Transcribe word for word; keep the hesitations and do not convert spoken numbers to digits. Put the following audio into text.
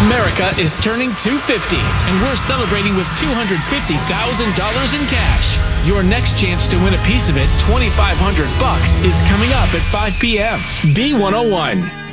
America is turning two hundred fifty, and we're celebrating with two hundred fifty thousand dollars in cash. Your next chance to win a piece of it, twenty-five hundred bucks, is coming up at five p.m. B one oh one.